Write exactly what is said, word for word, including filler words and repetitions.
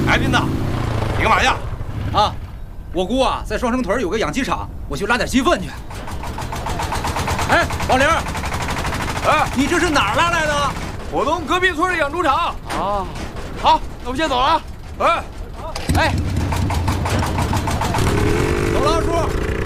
哎，斌子，你干嘛去？ 啊，我姑啊，在双城屯有个养鸡场，我去拉点鸡粪去。哎，王玲， 哎， 你这是哪儿拉来的？ 我从隔壁村的养猪场。 啊，好，那我先走了啊。 哎， 哎，走了，叔。